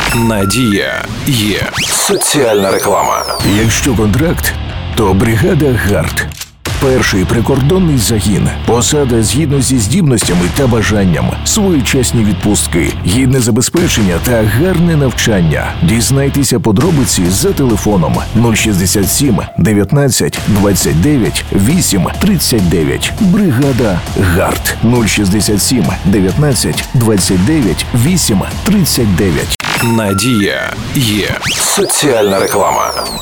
Надія є. Соціальна реклама. Якщо контракт, то бригада ГАРД. Перший прикордонний загін. Посада згідно зі здібностями та бажанням. Своєчасні відпустки, гідне забезпечення та гарне навчання. Дізнайтеся подробиці за телефоном 067 19 29 8 39. Бригада ГАРД 067 19 29 8 39. Надія є. Соціальна реклама.